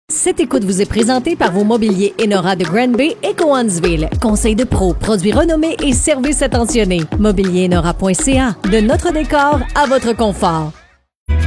Cette écoute vous est présentée par vos mobiliers Enora de Granby et Cowansville. Conseil de pro, produits renommés et services attentionnés. Mobilierenora.ca. De notre décor à votre confort.